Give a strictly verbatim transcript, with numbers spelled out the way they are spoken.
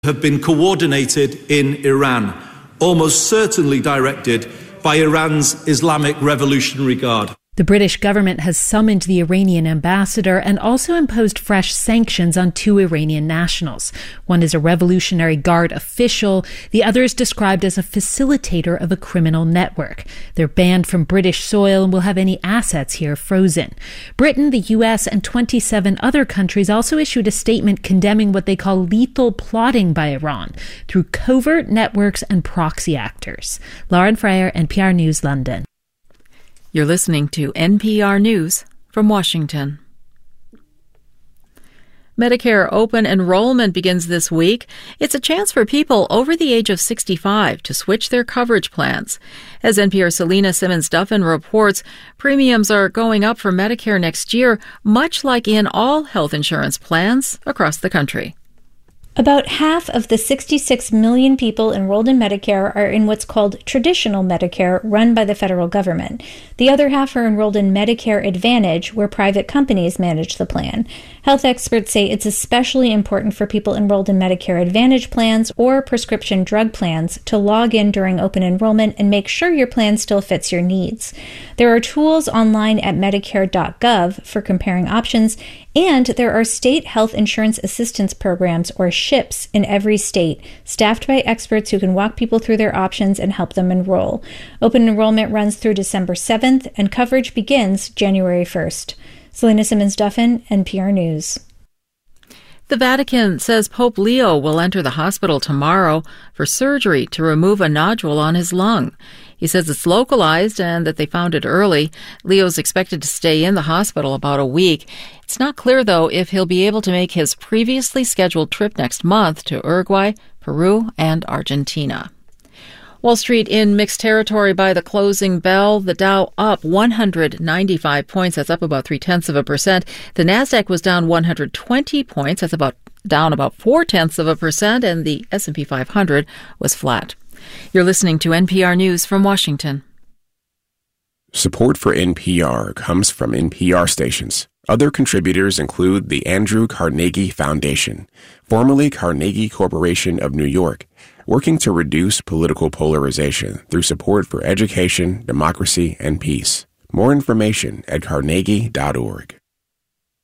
have been coordinated in Iran, almost certainly directed by Iran's Islamic Revolutionary Guard. The British government has summoned the Iranian ambassador and also imposed fresh sanctions on two Iranian nationals. One is a Revolutionary Guard official. The other is described as a facilitator of a criminal network. They're banned from British soil and will have any assets here frozen. Britain, the U S, and twenty-seven other countries also issued a statement condemning what they call lethal plotting by Iran through covert networks and proxy actors. Lauren Freyer, N P R News, London. You're listening to N P R News from Washington. Medicare open enrollment begins this week. It's a chance for people over the age of sixty-five to switch their coverage plans. As N P R's Selena Simmons-Duffin reports, premiums are going up for Medicare next year, much like in all health insurance plans across the country. About half of the sixty-six million people enrolled in Medicare are in what's called traditional Medicare, run by the federal government. The other half are enrolled in Medicare Advantage, where private companies manage the plan. Health experts say it's especially important for people enrolled in Medicare Advantage plans or prescription drug plans to log in during open enrollment and make sure your plan still fits your needs. There are tools online at medicare dot gov for comparing options, and there are state health insurance assistance programs, or SHIPs, in every state, staffed by experts who can walk people through their options and help them enroll. Open enrollment runs through December seventh, and coverage begins January first. Selena Simmons-Duffin, N P R News. The Vatican says Pope Leo will enter the hospital tomorrow for surgery to remove a nodule on his lung. He says it's localized and that they found it early. Leo's expected to stay in the hospital about a week. It's not clear, though, if he'll be able to make his previously scheduled trip next month to Uruguay, Peru, and Argentina. Wall Street in mixed territory by the closing bell. The Dow up one hundred ninety-five points. That's up about three-tenths of a percent. The Nasdaq was down one hundred twenty points. That's about down about four-tenths of a percent. And the S and P five hundred was flat. You're listening to N P R News from Washington. Support for N P R comes from N P R stations. Other contributors include the Andrew Carnegie Foundation, formerly Carnegie Corporation of New York, working to reduce political polarization through support for education, democracy, and peace. More information at carnegie dot org.